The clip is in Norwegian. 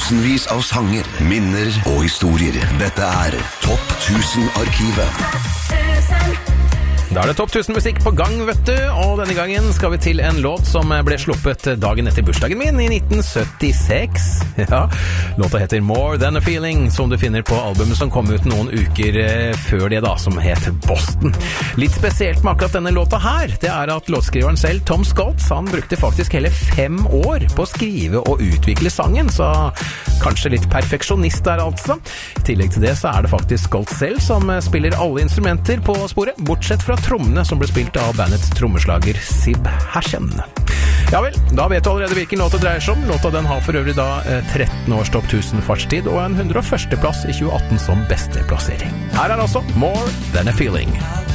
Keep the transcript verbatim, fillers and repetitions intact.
Tusenvis av sanger, minner og historier. Dette er Topp tusen-arkivet. Da er det Topp tusen musikk på gang, vet du, og denne gangen skal vi til en låt som ble sluppet dagen etter bursdagen min i nitten syttiseks. Ja, låta heter More Than a Feeling, som du finner på albumet som kom ut noen uker før det da, som het Boston. Litt spesielt med akkurat denne låta her, det er at låtskriveren selv, Tom Scott, han brukte faktisk hele fem år på å skrive og utvikle sangen, så kanskje litt perfeksjonist der altså. I tillegg til det så er det faktisk Scott selv som spiller alle instrumenter på sporet, bortsett fra trommene som ble spilt av bandets trommeslager Sib Hashen. Ja vel, da vet du allerede hvilken låt det dreier seg om. Låta den har for øvrig da tretten års topp tusen fartstid og en hundre og første plass i tjue atten som beste plassering. Her er altså More Than a Feeling.